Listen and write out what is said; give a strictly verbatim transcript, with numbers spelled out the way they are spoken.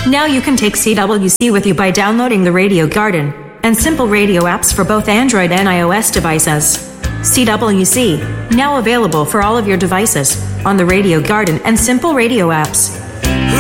Now you can take C W C with you by downloading the Radio Garden and Simple Radio apps for both Android and iOS devices. C W C, now available for all of your devices on the Radio Garden and Simple Radio apps.